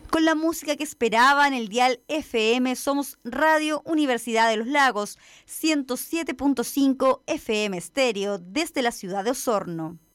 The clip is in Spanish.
Con la música que esperaba en el dial FM, somos Radio Universidad de los Lagos, 107.5 FM estéreo desde la ciudad de Osorno.